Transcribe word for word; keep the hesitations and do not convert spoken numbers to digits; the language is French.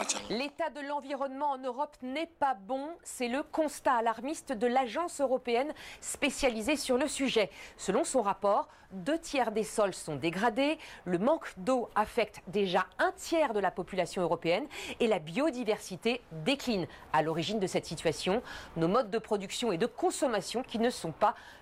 L'état de l'environnement en Europe n'est pas bon, c'est le constat alarmiste de l'agence européenne spécialisée sur le sujet. Selon son rapport, deux tiers des sols sont dégradés, le manque d'eau affecte déjà un tiers de la population européenne et la biodiversité décline. À l'origine de cette situation, nos modes de production et de consommation qui ne sont pas